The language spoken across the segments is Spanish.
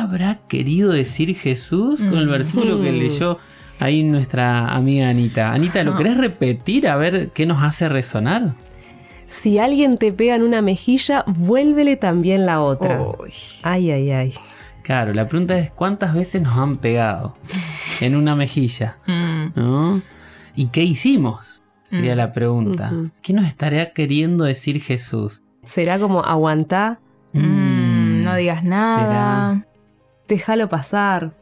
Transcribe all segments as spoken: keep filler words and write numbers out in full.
habrá querido decir Jesús con el versículo que leyó ahí nuestra amiga Anita? Anita, ¿lo querés repetir a ver qué nos hace resonar? Si alguien te pega en una mejilla, vuélvele también la otra. Uy. Ay, ay, ay. Claro, la pregunta es ¿cuántas veces nos han pegado en una mejilla? ¿No? ¿Y qué hicimos? Sería la pregunta. Uh-huh. ¿Qué nos estaría queriendo decir Jesús? ¿Será como aguantá? Mm, no digas nada. ¿Será? Déjalo pasar.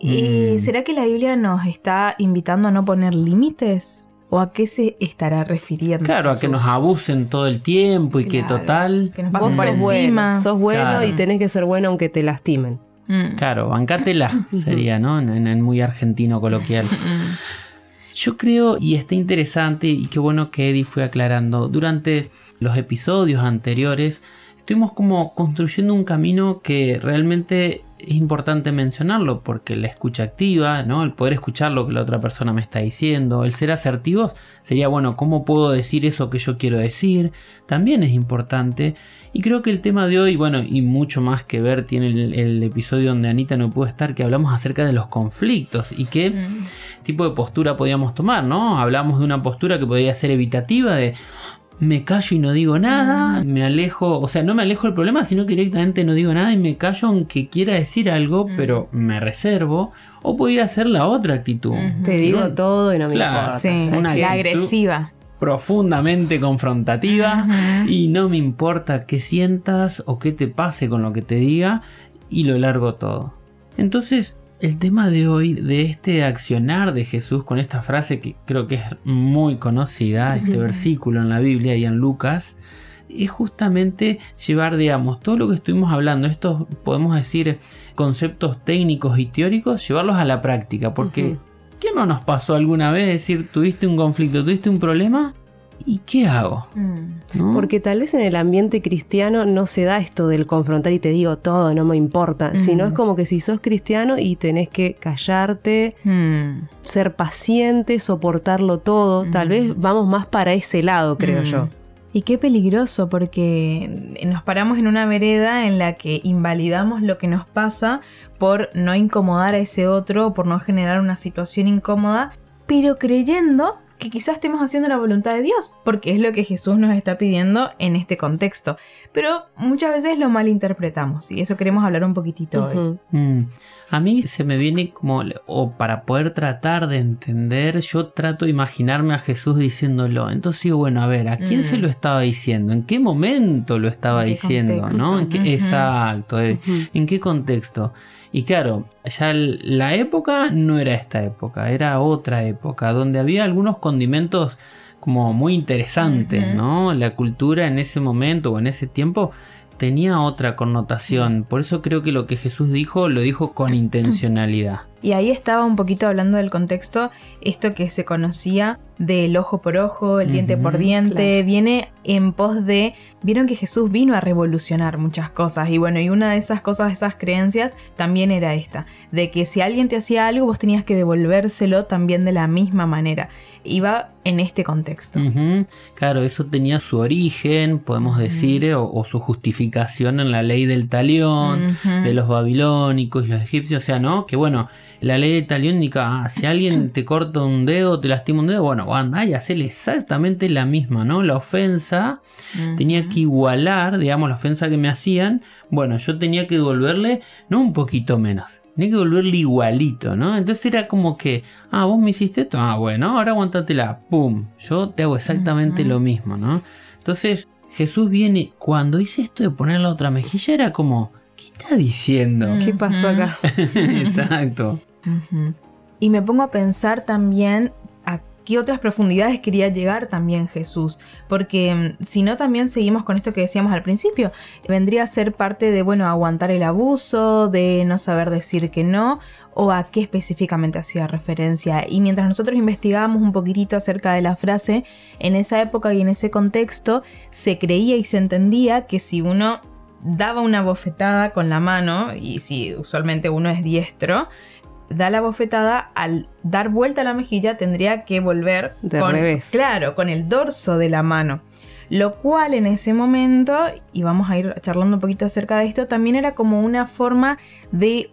¿Y Mm. será que la Biblia nos está invitando a no poner límites? ¿O a qué se estará refiriendo? Claro, a Jesús? que nos abusen todo el tiempo y que Claro, total... que nos Vos pasen por sos encima. bueno, sos bueno Claro. y tenés que ser bueno aunque te lastimen. Mm. Claro, bancátela, sería, ¿no? En, en muy argentino coloquial. Mm. Yo creo, y está interesante, y qué bueno que Eddie fue aclarando, durante los episodios anteriores estuvimos como construyendo un camino que realmente es importante mencionarlo, porque la escucha activa, ¿no? El poder escuchar lo que la otra persona me está diciendo, el ser asertivos sería, bueno, ¿cómo puedo decir eso que yo quiero decir? También es importante. Y creo que el tema de hoy, bueno, y mucho más que ver, tiene el, el episodio donde Anita no pudo estar, que hablamos acerca de los conflictos y qué Mm. tipo de postura podíamos tomar, ¿no? Hablamos de una postura que podría ser evitativa, de me callo y no digo nada, me alejo, o sea, no me alejo del problema, sino que directamente no digo nada y me callo aunque quiera decir algo, Mm. pero me reservo. O podría ser la otra actitud. Ujú. Te digo ¿no? todo y no me Claro. importa. Sí, Una la actitud agresiva. Profundamente confrontativa. Ujú. Y no me importa qué sientas o qué te pase con lo que te diga, y lo largo todo. Entonces, el tema de hoy, de este accionar de Jesús con esta frase que creo que es muy conocida, este Ujú. versículo en la Biblia y en Lucas, es justamente llevar, digamos, todo lo que estuvimos hablando, estos, podemos decir, conceptos técnicos y teóricos, llevarlos a la práctica. Porque, Ujú. ¿qué no nos pasó alguna vez? Decir, tuviste un conflicto, tuviste un problema, ¿y qué hago? Mm. ¿No? Porque tal vez en el ambiente cristiano no se da esto del confrontar y te digo todo, no me importa. Mm. Sino es como que si sos cristiano y tenés que callarte, Mm. ser paciente, soportarlo todo. Tal Mm. vez vamos más para ese lado, creo Mm. yo. Y qué peligroso, porque nos paramos en una vereda en la que invalidamos lo que nos pasa por no incomodar a ese otro, por no generar una situación incómoda, pero creyendo que quizás estemos haciendo la voluntad de Dios, porque es lo que Jesús nos está pidiendo en este contexto. Pero muchas veces lo malinterpretamos, y eso queremos hablar un poquitito hoy. Ujú. Mm. A mí se me viene como, o para poder tratar de entender, yo trato de imaginarme a Jesús diciéndolo. Entonces digo, bueno, a ver, ¿a quién Mm. se lo estaba diciendo? ¿En qué momento lo estaba ¿En qué diciendo? contexto? ¿No? ¿En qué- Ujú. Exacto, eh, Ujú. ¿en qué contexto? Y claro, ya el- la época no era esta época, era otra época, donde había algunos condimentos como muy interesantes, Ujú. ¿no? La cultura en ese momento o en ese tiempo tenía otra connotación. Por eso creo que lo que Jesús dijo, lo dijo con intencionalidad. Y ahí estaba un poquito hablando del contexto, esto que se conocía del ojo por ojo, el diente Ujú, por diente, claro. viene en pos de, vieron que Jesús vino a revolucionar muchas cosas, y bueno, y una de esas cosas, esas creencias, también era esta, de que si alguien te hacía algo, vos tenías que devolvérselo también de la misma manera. Iba en este contexto. Ujú. Claro, eso tenía su origen, podemos Ujú. decir, eh, o, o su justificación en la ley del talión, Ujú. de los babilónicos y los egipcios. O sea, ¿no? Que bueno, la ley del talión indica, ah, si alguien te corta un dedo, te lastima un dedo, bueno, anda y hacele exactamente la misma, ¿no? La ofensa Ujú. tenía que igualar, digamos, la ofensa que me hacían. Bueno, yo tenía que devolverle, no un poquito menos, tenía que devolverle igualito, ¿no? Entonces era como que, ah, vos me hiciste esto, ah, bueno, ahora aguantatela, pum, yo te hago exactamente Ujú. lo mismo, ¿no? Entonces Jesús viene, cuando hice esto de poner la otra mejilla, era como, ¿qué está diciendo? Mm. ¿Qué pasó Ujú. acá? Exacto. Ujú. Y me pongo a pensar también a qué otras profundidades quería llegar también Jesús, porque mm, si no también seguimos con esto que decíamos al principio, vendría a ser parte de, bueno, aguantar el abuso, de no saber decir que no, o a qué específicamente hacía referencia. Y mientras nosotros investigábamos un poquitito acerca de la frase, en esa época y en ese contexto se creía y se entendía que si uno daba una bofetada con la mano, y si usualmente uno es diestro, da la bofetada, al dar vuelta a la mejilla tendría que volver De con, revés. claro, con el dorso de la mano. Lo cual en ese momento, y vamos a ir charlando un poquito acerca de esto, también era como una forma de